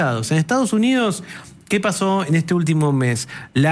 En Estados Unidos, ¿qué pasó en este último mes?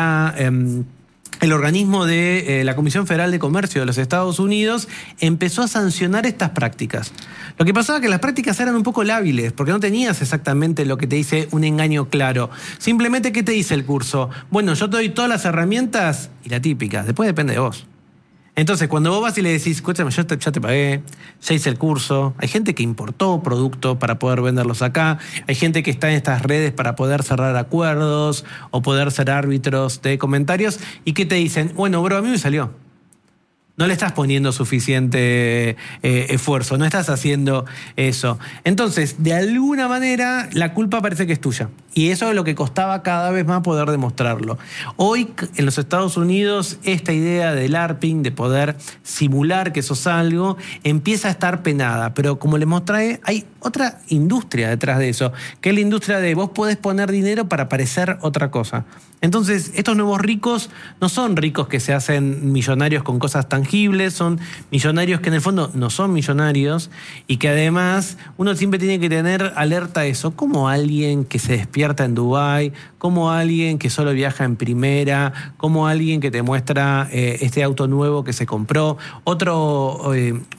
El organismo de la Comisión Federal de Comercio de los Estados Unidos empezó a sancionar estas prácticas. Lo que pasaba es que las prácticas eran un poco lábiles, porque no tenías exactamente lo que te dice un engaño claro. Simplemente, ¿qué te dice el curso? Bueno, yo te doy todas las herramientas y la típica, después depende de vos. Entonces, cuando vos vas y le decís, escúchame, ya te pagué, ya hice el curso, hay gente que importó productos para poder venderlos acá, hay gente que está en estas redes para poder cerrar acuerdos o poder ser árbitros de comentarios, y que te dicen, bueno, bro, a mí me salió. No le estás poniendo suficiente esfuerzo, no estás haciendo eso. Entonces, de alguna manera, la culpa parece que es tuya. Y eso es lo que costaba cada vez más poder demostrarlo. Hoy, en los Estados Unidos, esta idea del LARPing, de poder simular que sos algo, empieza a estar penada. Pero como les mostré, hay otra industria detrás de eso, que es la industria de vos podés poner dinero para parecer otra cosa. Entonces, estos nuevos ricos no son ricos que se hacen millonarios con cosas tangibles, son millonarios que en el fondo no son millonarios, y que además uno siempre tiene que tener alerta a eso, como alguien que se despierta en Dubái, como alguien que solo viaja en primera, como alguien que te muestra este auto nuevo que se compró. Otro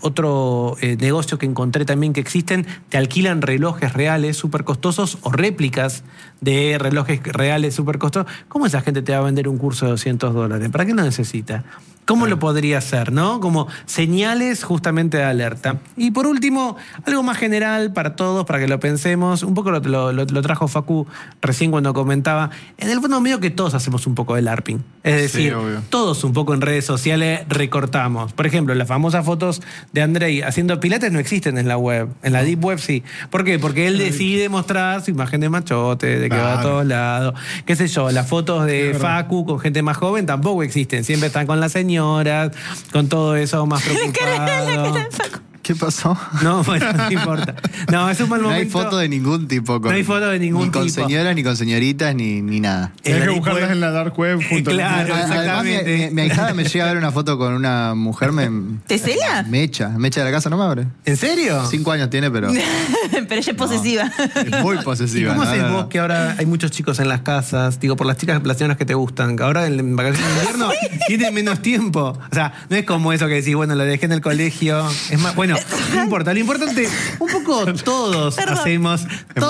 negocio que encontré también que existen, te alquilan relojes reales súper costosos o réplicas de relojes reales súper costosos. ¿Cómo esa gente te va a vender un curso de $200? ¿Para qué lo necesita? ¿Cómo lo podría hacer, no? Como señales justamente de alerta. Y por último, algo más general para todos, para que lo pensemos. Un poco lo trajo Facu recién cuando comentaba. En el fondo, medio que todos hacemos un poco de LARPing. Es decir, sí, todos un poco en redes sociales recortamos. Por ejemplo, las famosas fotos de Andrei haciendo pilates no existen en la web. En la Deep Web sí. ¿Por qué? Porque él decide mostrar su imagen de machote, de que va a todos lados. Qué sé yo, las fotos de Facu con gente más joven tampoco existen. Siempre están con las señoras, con todo eso más preocupado. ¿Qué pasó? No, bueno, no importa. No, es un mal momento. No hay foto de ningún tipo. No hay foto de ningún tipo. Ni con señoras, ni con señoritas, ni nada. Tienes que buscarlas en la dark web. Claro, exactamente. Mi ahijada me llega a ver una foto con una mujer. ¿Te cela? Me echa de la casa, no me abre. ¿En serio? 5 años tiene, pero... Pero ella es posesiva. Es muy posesiva. ¿Y cómo haces vos que ahora hay muchos chicos en las casas? Digo, por las chicas, las señoras que te gustan, que ahora en vacaciones de invierno tienen menos tiempo. O sea, no es como eso que decís, bueno, lo dejé en el colegio. Es más, bueno, no importa. Lo importante, un poco todos hacemos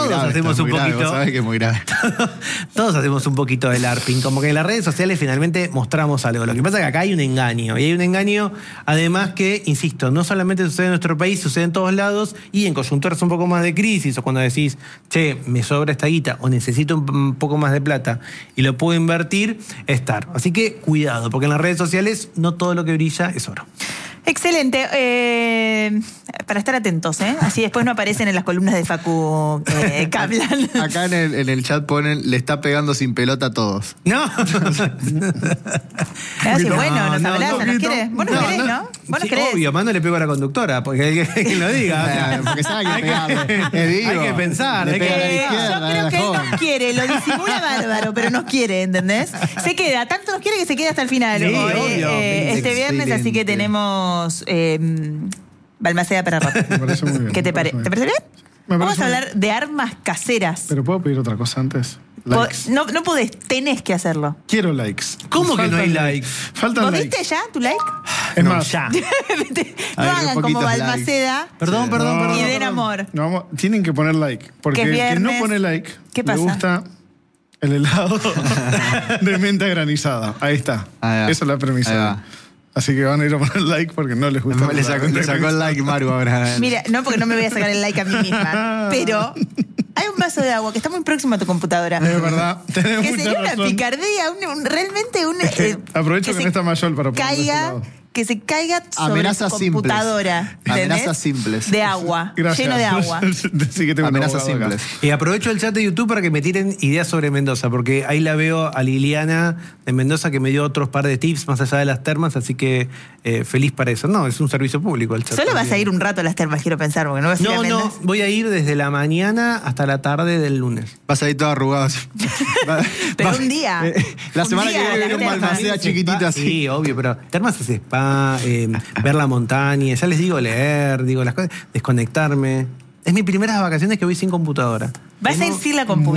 un poquito. Vos sabés que es muy grave. Todos hacemos un poquito de LARPing. Como que en las redes sociales finalmente mostramos algo. Lo que pasa es que acá hay un engaño. Y hay un engaño, además, que, insisto, no solamente sucede en nuestro país, sucede en todos lados. Y en coyunturas un poco más de crisis, o cuando decís, che, me sobra esta guita, o necesito un poco más de plata y lo puedo invertir, estar. Así que cuidado, porque en las redes sociales no todo lo que brilla es oro. Excelente. Para estar atentos, ¿eh? Así después no aparecen en las columnas de Facu Kaplan. Acá en el chat ponen, le está pegando sin pelota a todos. No. Bueno, nos abraza, ¿nos quiere? Vos no querés, ¿no? Vos no querés. Obvio, más no le pego a la conductora, porque hay que lo diga. O sea, porque sabe que pegarle. Hay que pensar. Yo creo que él nos quiere, lo disimula bárbaro, pero nos quiere, ¿entendés? Se queda, tanto nos quiere que se queda hasta el final. Sí, obvio. Este viernes, así que tenemos Balmaceda para rato. Me parece muy bien. ¿Qué te parece? ¿Te parece bien? Vamos a hablar de armas caseras. ¿Pero puedo pedir otra cosa antes? Likes. No podés, tenés que hacerlo. Quiero likes. ¿Cómo que no hay likes? Faltan ¿Vos likes. viste ya tu like? Es No, más, ya. No hagan como Balmaceda. Perdón. Y den amor. No, tienen que poner like. Porque Que es el que no viernes. pone like, ¿Qué pasa? le gusta el helado de menta granizada. Ahí está. Ahí va. Esa es la Ahí premisa. va. Así que van a ir a poner like porque no les gusta. Le sacó el like Margo ahora. Mira, no porque no me voy a sacar el like a mí misma, pero hay un vaso de agua que está muy próximo a tu computadora. Es verdad, tenés Que mucha sería una razón. picardía, realmente un... Aprovecho que no está Mayol para ponerlo de ese lado. Que se caiga sobre Amenazas tu simples. computadora. ¿entendés? Amenazas simples. De agua, Gracias. lleno de agua. Sí que tengo un Amenazas abogado acá. simples. Y aprovecho el chat de YouTube para que me tiren ideas sobre Mendoza, porque ahí la veo a Liliana de Mendoza que me dio otros par de tips más allá de las termas, así que feliz para eso. No, es un servicio público el chat. Solo vas también. a ir un rato a las termas, quiero pensar, porque no vas a ir a No, Mendoza. voy a ir desde la mañana hasta la tarde del lunes. Vas a ir todo arrugado. Pero un día. La Un semana día que viene las un termas. Balmaceda chiquitito así. Sí, obvio, pero termas hace spa, ver la montaña, ya les digo leer, digo las cosas, desconectarme. Es mis primeras vacaciones que voy sin computadora. Vas a ir sin la compu.